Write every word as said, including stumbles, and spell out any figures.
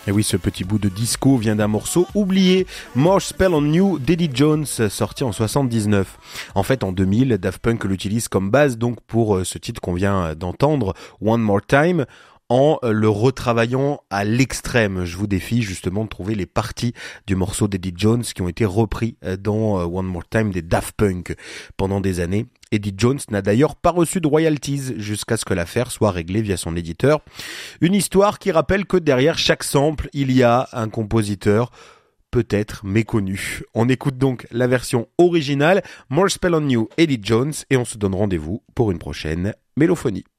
Et oui, ce petit bout de disco vient d'un morceau oublié, More Spell on You d'Eddie Jones, sorti en soixante-dix-neuf. En fait, en deux mille, Daft Punk l'utilise comme base donc pour ce titre qu'on vient d'entendre, One More Time, en le retravaillant à l'extrême. Je vous défie justement de trouver les parties du morceau d'Eddie Jones qui ont été repris dans One More Time des Daft Punk pendant des années. Eddie Jones n'a d'ailleurs pas reçu de royalties jusqu'à ce que l'affaire soit réglée via son éditeur. Une histoire qui rappelle que derrière chaque sample, il y a un compositeur peut-être méconnu. On écoute donc la version originale, More Spell on You, Eddie Jones, et on se donne rendez-vous pour une prochaine mélophonie.